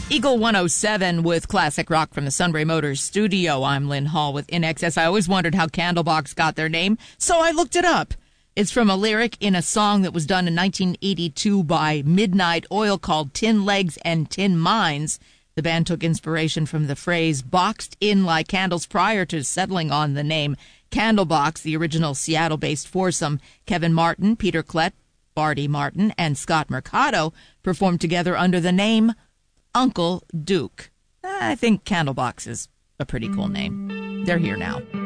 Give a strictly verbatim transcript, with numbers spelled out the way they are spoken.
Eagle one oh seven with classic rock from the Sunbury Motors studio. I'm Lynn Hall with In Excess. I always wondered how Candlebox got their name, so I looked it up. It's from a lyric in a song that was done in nineteen eighty-two by Midnight Oil called Tin Legs and Tin Minds. The band took inspiration from the phrase boxed in like candles prior to settling on the name Candlebox. The original Seattle-based foursome, Kevin Martin, Peter Klett, Barty Martin, and Scott Mercado, performed together under the name Uncle Duke. I think Candlebox is a pretty cool name. They're here now.